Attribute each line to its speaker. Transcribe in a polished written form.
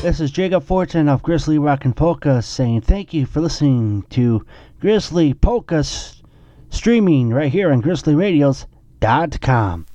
Speaker 1: This is Jacob Fortune of Grizzly Rock and Polka saying thank you for listening to Grizzly Polka streaming right here on GrizzlyRadios.com.